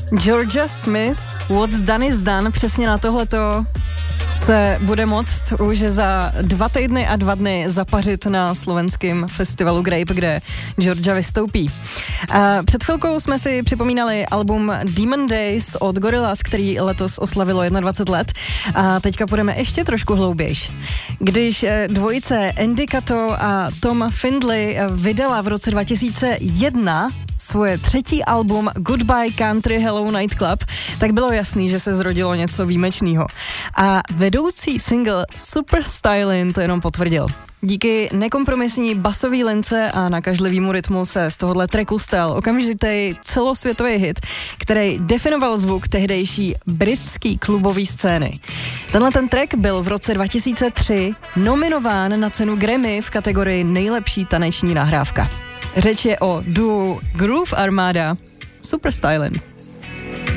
Georgia Smith, What's Done is Done, přesně na tohleto se bude moct už za 2 týdny a 2 dny zapařit na slovenském festivalu Grape, kde Georgia vystoupí. Před chvilkou jsme si připomínali album Demon Days od Gorillaz, který letos oslavilo 21 let. A teďka půjdeme ještě trošku hloubějš. Když dvojice Andy Cato a Tom Findlay vydala v roce 2001 svoje 3. album Goodbye Country Hello Night Club, tak bylo jasný, že se zrodilo něco výjimečného. A vedoucí single Super Stylin' to jenom potvrdil. Díky nekompromisní basové lince a nakažlivýmu rytmu se z tohohle tracku stal okamžitý celosvětový hit, který definoval zvuk tehdejší britský klubové scény. Tenhle ten track byl v roce 2003 nominován na cenu Grammy v kategorii nejlepší taneční nahrávka. Řeč je o duo Groove Armada Super Stylin'.